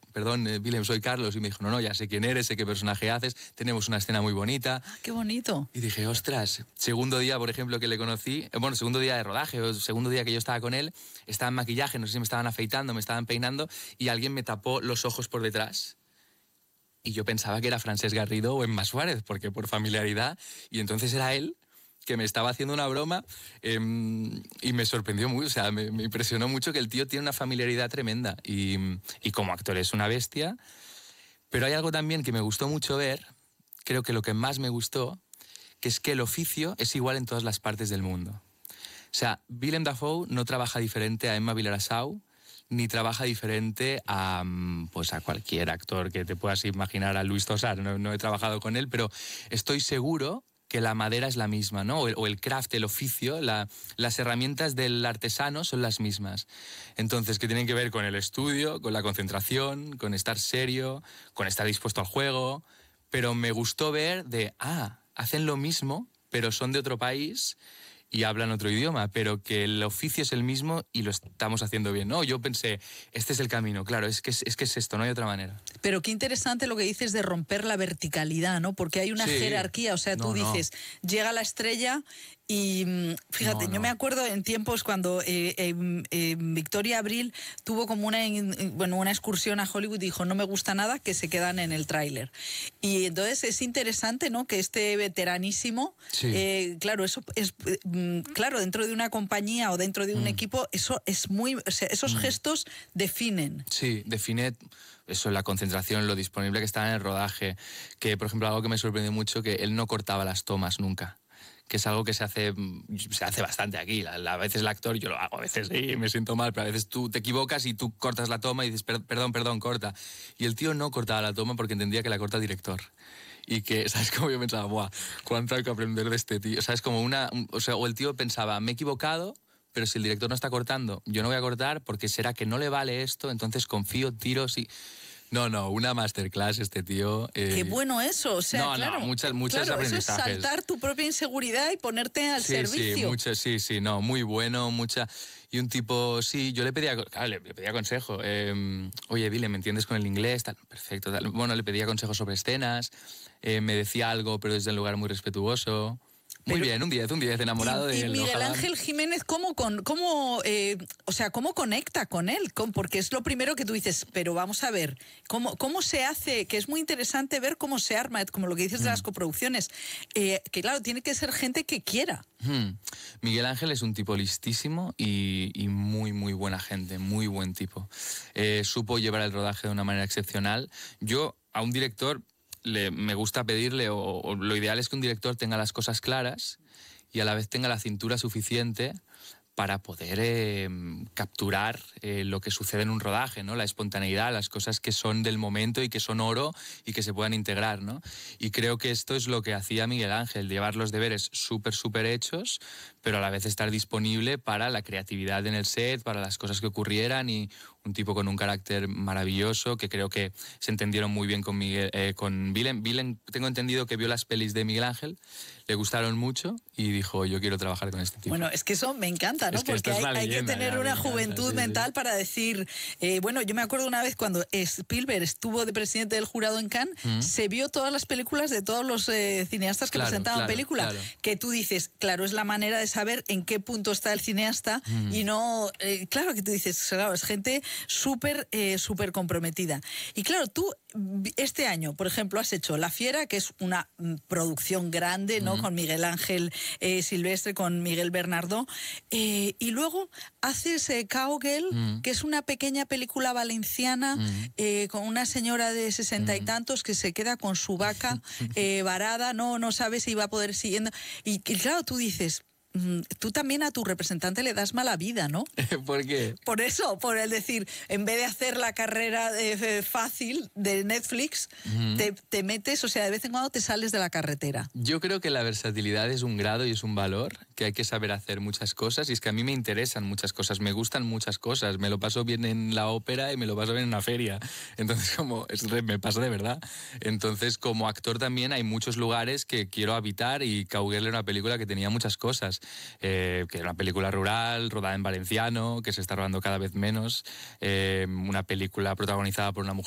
perdón, Willem, soy Carlos. Y me dijo, no, ya sé quién eres, sé qué personaje haces, tenemos una escena muy bonita. ¡Qué bonito! Y dije, ostras, segundo día, por ejemplo, que le conocí, bueno, segundo día de rodaje, o segundo día que yo estaba con él, estaba en maquillaje, no sé si me estaban afeitando, me estaban peinando, y alguien me tapó los ojos por detrás. Y yo pensaba que era Francesc Garrido o Emma Suárez, porque por familiaridad, y entonces era él que me estaba haciendo una broma, y me sorprendió mucho, o sea, me impresionó mucho que el tío tiene una familiaridad tremenda, y como actor es una bestia. Pero hay algo también que me gustó mucho ver, creo que lo que más me gustó, que es que el oficio es igual en todas las partes del mundo. O sea, Willem Dafoe no trabaja diferente a Emma Vilarasau, ni trabaja diferente a, pues a cualquier actor que te puedas imaginar, a Luis Tosar. No he trabajado con él, pero estoy seguro que la madera es la misma, ¿no? O el craft, el oficio, las herramientas del artesano son las mismas. Entonces, que tienen que ver con el estudio, con la concentración, con estar serio, con estar dispuesto al juego. Pero me gustó ver hacen lo mismo, pero son de otro país y hablan otro idioma, pero que el oficio es el mismo y lo estamos haciendo bien, ¿no? Yo pensé, este es el camino, claro, es que es esto, no hay otra manera. Pero qué interesante lo que dices de romper la verticalidad, ¿no? Porque hay una jerarquía, o sea, tú dices, llega la estrella y fíjate, yo me acuerdo en tiempos cuando Victoria Abril tuvo como una excursión a Hollywood y dijo, no me gusta nada, que se quedan en el tráiler. Y entonces es interesante, ¿no? Que este veteranísimo, claro, eso es claro, dentro de una compañía o dentro de un equipo, eso es muy, o sea, esos gestos definen. Sí, define eso, la concentración, lo disponible que estaba en el rodaje, que por ejemplo algo que me sorprendió mucho, que él no cortaba las tomas nunca, que es algo que se hace bastante aquí. A veces el actor, yo lo hago, a veces sí, me siento mal, pero a veces tú te equivocas y tú cortas la toma y dices, perdón, corta. Y el tío no cortaba la toma porque entendía que la corta el director. Y que, ¿sabes cómo yo pensaba? Buah, cuánto hay que aprender de este tío. ¿Sabes? Como o el tío pensaba, me he equivocado, pero si el director no está cortando, yo no voy a cortar porque será que no le vale esto, entonces confío, tiro, sí. No, una masterclass este tío. Qué bueno eso, o sea, claro. Muchas claro, aprendizajes. Eso es saltar tu propia inseguridad y ponerte al servicio. Muy bueno, Y un tipo, yo le pedía consejo. Oye, Vile, ¿me entiendes con el inglés? Tal, perfecto. Tal. Bueno, le pedía consejos sobre escenas, me decía algo, pero desde un lugar muy respetuoso. Muy bien, un 10, enamorado de él. Y Miguel Ángel Jiménez, ¿cómo conecta con él? Porque es lo primero que tú dices, pero vamos a ver, ¿cómo se hace? Que es muy interesante ver cómo se arma, como lo que dices de las coproducciones, que claro, tiene que ser gente que quiera. Miguel Ángel es un tipo listísimo y muy, muy buena gente, muy buen tipo. Supo llevar el rodaje de una manera excepcional. Yo, a un director, me gusta pedirle, o lo ideal es que un director tenga las cosas claras y a la vez tenga la cintura suficiente para poder capturar lo que sucede en un rodaje, ¿no? La espontaneidad, las cosas que son del momento y que son oro y que se puedan integrar, ¿no? Y creo que esto es lo que hacía Miguel Ángel, llevar los deberes súper hechos, pero a la vez estar disponible para la creatividad en el set, para las cosas que ocurrieran, y un tipo con un carácter maravilloso, que creo que se entendieron muy bien con Willem. Willem, tengo entendido que vio las pelis de Miguel Ángel, le gustaron mucho y dijo, yo quiero trabajar con este tipo. Bueno, es que eso me encanta, ¿no? Es que porque hay que tener una juventud mental para decir... bueno, yo me acuerdo una vez cuando Spielberg estuvo de presidente del jurado en Cannes, se vio todas las películas de todos los cineastas que presentaban película, que tú dices, claro, es la manera de saber en qué punto está el cineasta y no... claro que tú dices, claro, es gente súper comprometida. Y claro, tú este año, por ejemplo, has hecho La Fiera, que es una producción grande, ¿no? Con Miguel Ángel Silvestre, con Miguel Bernardo, y luego haces Cowgirl, que es una pequeña película valenciana con una señora de 60 y tantos que se queda con su vaca varada, no sabe si va a poder siguiendo, y claro, tú dices, tú también a tu representante le das mala vida, ¿no? ¿Por qué? Por eso, por el decir, en vez de hacer la carrera fácil de Netflix, te metes, o sea, de vez en cuando te sales de la carretera. Yo creo que la versatilidad es un grado y es un valor, que hay que saber hacer muchas cosas, y es que a mí me interesan muchas cosas, me gustan muchas cosas, me lo paso bien en la ópera y me lo paso bien en una feria, entonces me pasa de verdad. Entonces, como actor también hay muchos lugares que quiero habitar, y Cowgirl era una película que tenía muchas cosas. Que era una película rural, rodada en valenciano, que se está rodando cada vez menos, una película protagonizada por una mujer